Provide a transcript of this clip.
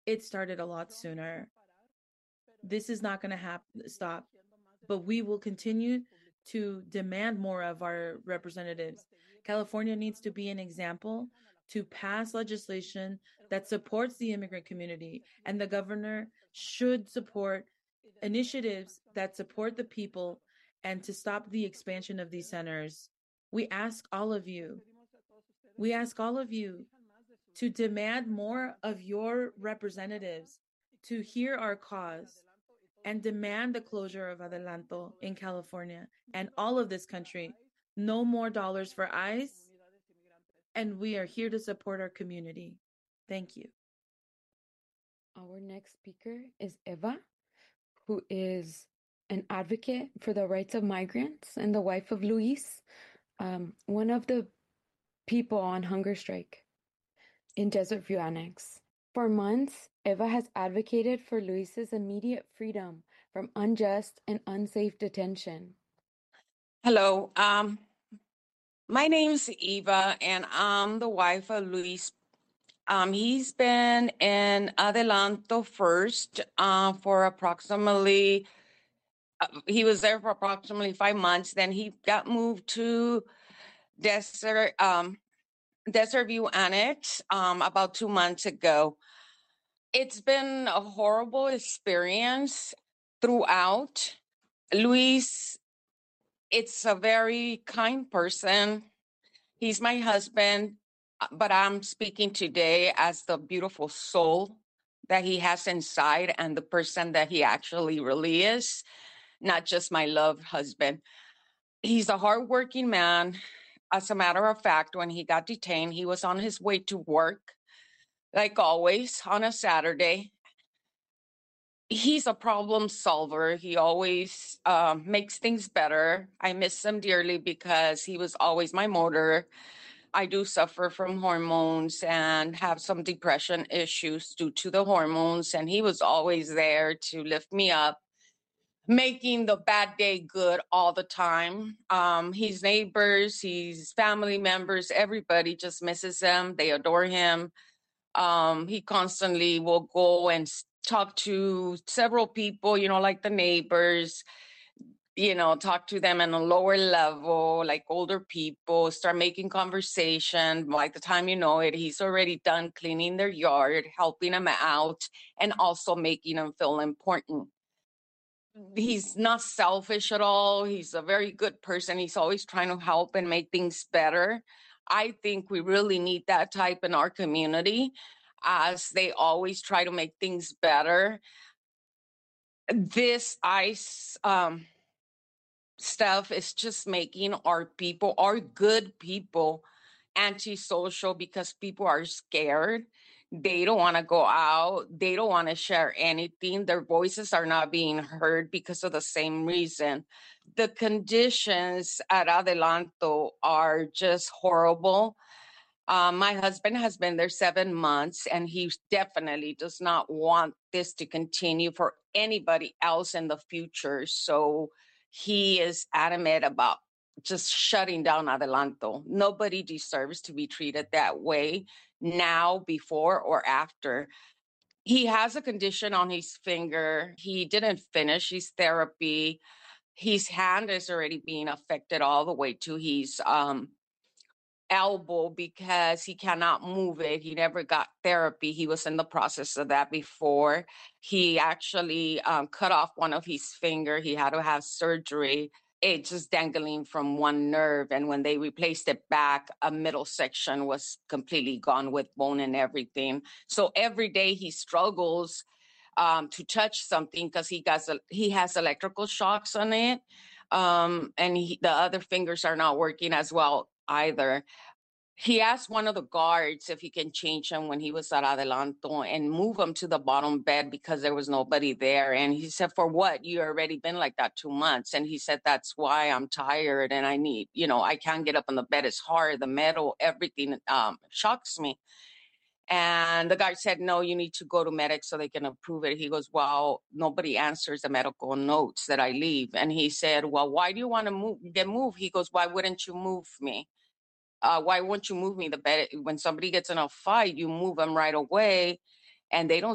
It started a lot sooner. This is not going to stop, but we will continue to demand more of our representatives. California needs to be an example to pass legislation that supports the immigrant community, and the governor should support initiatives that support the people and to stop the expansion of these centers. We ask all of you, we ask all of you to demand more of your representatives to hear our cause and demand the closure of Adelanto in California and all of this country. No more dollars for ICE, and we are here to support our community. Thank you. Our next speaker is Eva, who is an advocate for the rights of migrants and the wife of Luis, one of the people on hunger strike in Desert View Annex. For months, Eva has advocated for Luis's immediate freedom from unjust and unsafe detention. Hello, my name's Eva, and I'm the wife of Luis. He's been in Adelanto first for approximately, he was there for approximately 5 months. Then he got moved to Desert View Annex about 2 months ago. It's been a horrible experience throughout. Luis, it's a very kind person. He's my husband, but I'm speaking today as the beautiful soul that he has inside and the person that he actually really is, not just my loved husband. He's a hardworking man. As a matter of fact, when he got detained, he was on his way to work, like always, on a Saturday. He's a problem solver. He always makes things better. I miss him dearly because he was always my motor. I do suffer from hormones and have some depression issues due to the hormones, and he was always there to lift me up, making the bad day good all the time. His neighbors, his family members, everybody just misses him. They adore him. He constantly will go and talk to several people, like the neighbors, talk to them on a lower level, like older people, start making conversation. By the time you know it, he's already done cleaning their yard, helping them out, and also making them feel important. He's not selfish at all. He's a very good person. He's always trying to help and make things better. I think we really need that type in our community, as they always try to make things better. This ICE stuff is just making our people, our good people, antisocial because people are scared. They don't want to go out. They don't want to share anything. Their voices are not being heard because of the same reason. The conditions at Adelanto are just horrible. My husband has been there 7 months, and he definitely does not want this to continue for anybody else in the future. So he is adamant about just shutting down Adelanto. Nobody deserves to be treated that way now, before, or after. He has a condition on his finger. He didn't finish his therapy. His hand is already being affected all the way to his elbow because he cannot move it. He never got therapy. He was in the process of that before. He actually cut off one of his finger. He had to have surgery. It's just dangling from one nerve. And when they replaced it back, a middle section was completely gone with bone and everything. So every day he struggles to touch something because he has electrical shocks on it. And the other fingers are not working as well either. He asked one of the guards if he can change him when he was at Adelanto and move him to the bottom bed because there was nobody there. And he said, "For what? You already been like that 2 months." And he said, "That's why I'm tired and I need, I can't get up on the bed. It's hard. The metal, everything shocks me." And the guy said, "No, you need to go to medics so they can approve it." He goes, "Well, nobody answers the medical notes that I leave." And he said, "Well, why do you want to get moved?" He goes, "Why wouldn't you move me? Why won't you move me? The bed, when somebody gets in a fight, you move them right away, and they don't